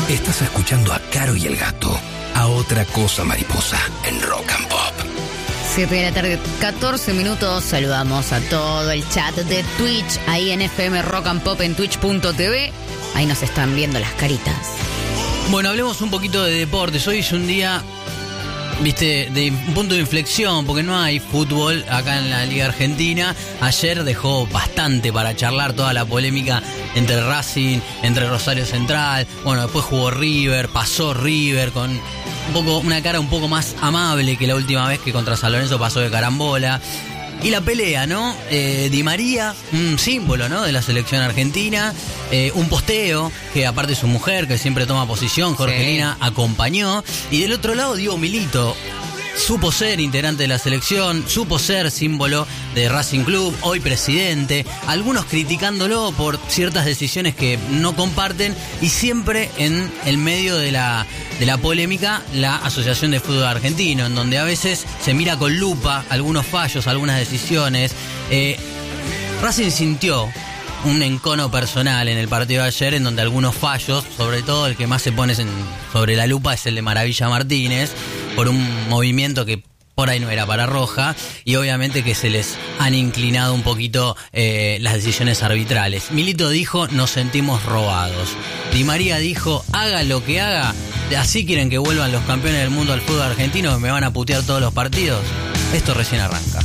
Estás escuchando a Caro y el Gato, a Otra Cosa Mariposa, en Rock and Pop. 7 de la tarde, 14 minutos. Saludamos a todo el chat de Twitch, ahí en FM Rock and Pop, en twitch.tv. Ahí nos están viendo las caritas. Bueno, hablemos un poquito de deportes. Hoy es un día, viste, de un punto de inflexión, porque no hay fútbol acá en la Liga Argentina. Ayer dejó bastante para charlar toda la polémica entre Racing, entre Rosario Central. Bueno, después jugó River, pasó River con una cara un poco más amable que la última vez que contra San Lorenzo pasó de carambola. Y la pelea, ¿no? Di María, un símbolo, ¿no? De la selección argentina. Un posteo, que aparte su mujer, que siempre toma posición, Jorgelina, acompañó. Y del otro lado, Diego Milito. Supo ser integrante de la selección, supo ser símbolo de Racing Club, hoy presidente, algunos criticándolo por ciertas decisiones que no comparten, y siempre en el medio de la polémica la Asociación de Fútbol Argentino, en donde a veces se mira con lupa algunos fallos, algunas decisiones. Racing sintió un encono personal en el partido de ayer, en donde algunos fallos, sobre todo el que más se pone sobre la lupa es el de Maravilla Martínez, por un movimiento que por ahí no era para roja, y obviamente que se les han inclinado un poquito las decisiones arbitrales. Milito dijo, nos sentimos robados. Di María dijo, haga lo que haga, así quieren que vuelvan los campeones del mundo al fútbol argentino, me van a putear todos los partidos. Esto recién arranca.